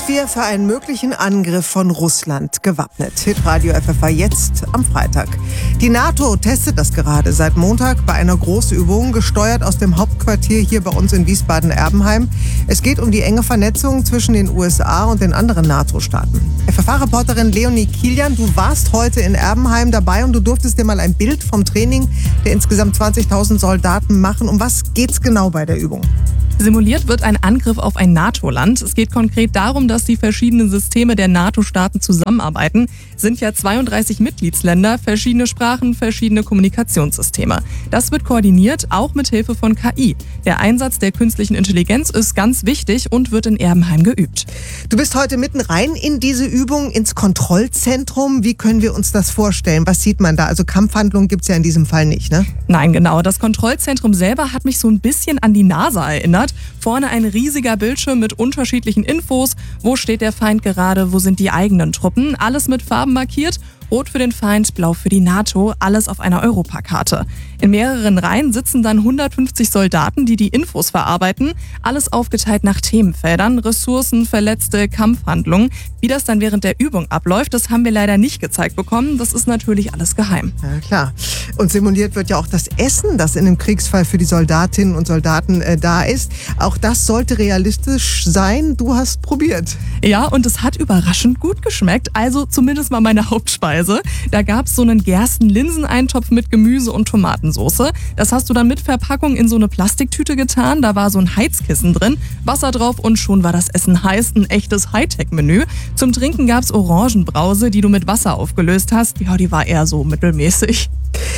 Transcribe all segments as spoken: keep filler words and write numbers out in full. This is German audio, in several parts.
wir für einen möglichen Angriff von Russland gewappnet? Hitradio F F A jetzt am Freitag. Die NATO testet das gerade seit Montag bei einer Großübung, gesteuert aus dem Hauptquartier hier bei uns in Wiesbaden-Erbenheim. Es geht um die enge Vernetzung zwischen den U S A und den anderen NATO-Staaten. F F A-Reporterin Leonie Kilian, du warst heute in Erbenheim dabei und du durftest dir mal ein Bild vom Training der insgesamt zwanzigtausend Soldaten machen. Um was geht's genau bei der Übung? Simuliert wird ein Angriff auf ein NATO-Land. Es geht konkret darum, dass die verschiedenen Systeme der NATO-Staaten zusammenarbeiten. Es sind ja zweiunddreißig Mitgliedsländer, verschiedene Sprachen, verschiedene Kommunikationssysteme. Das wird koordiniert, auch mit Hilfe von K I. Der Einsatz der künstlichen Intelligenz ist ganz wichtig und wird in Erbenheim geübt. Du bist heute mitten rein in diese Übung, ins Kontrollzentrum. Wie können wir uns das vorstellen? Was sieht man da? Also Kampfhandlungen gibt es ja in diesem Fall nicht, ne? Nein, genau. Das Kontrollzentrum selber hat mich so ein bisschen an die NASA erinnert. Vorne ein riesiger Bildschirm mit unterschiedlichen Infos. Wo steht der Feind gerade? Wo sind die eigenen Truppen? Alles mit Farben markiert. Rot für den Feind, blau für die NATO, alles auf einer Europakarte. In mehreren Reihen sitzen dann hundertfünfzig Soldaten, die die Infos verarbeiten. Alles aufgeteilt nach Themenfeldern, Ressourcen, Verletzte, Kampfhandlungen. Wie das dann während der Übung abläuft, das haben wir leider nicht gezeigt bekommen. Das ist natürlich alles geheim. Ja, klar. Und simuliert wird ja auch das Essen, das in einem Kriegsfall für die Soldatinnen und Soldaten äh, da ist. Auch das sollte realistisch sein. Du hast probiert. Ja, und es hat überraschend gut geschmeckt. Also zumindest mal meine Hauptspeise. Da gab es so einen Gersten-Linseneintopf mit Gemüse und Tomatensoße. Das hast du dann mit Verpackung in so eine Plastiktüte getan. Da war so ein Heizkissen drin, Wasser drauf und schon war das Essen heiß. Ein echtes Hightech-Menü. Zum Trinken gab es Orangenbrause, die du mit Wasser aufgelöst hast. Ja, die war eher so mittelmäßig.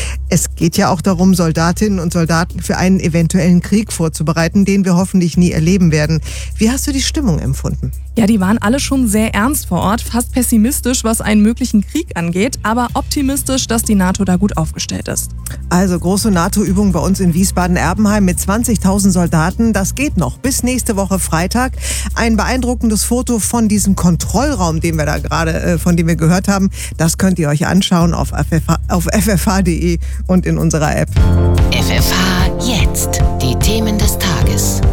Es geht ja auch darum, Soldatinnen und Soldaten für einen eventuellen Krieg vorzubereiten, den wir hoffentlich nie erleben werden. Wie hast du die Stimmung empfunden? Ja, die waren alle schon sehr ernst vor Ort, fast pessimistisch, was einen möglichen Krieg angeht, aber optimistisch, dass die NATO da gut aufgestellt ist. Also große NATO-Übung bei uns in Wiesbaden-Erbenheim mit zwanzigtausend Soldaten. Das geht noch bis nächste Woche Freitag. Ein beeindruckendes Foto von diesem Kontrollraum, den wir da gerade, äh, von dem wir gehört haben, das könnt ihr euch anschauen auf F F H, auf f f h punkt d e und in unserer App. F F H jetzt. Die Themen des Tages.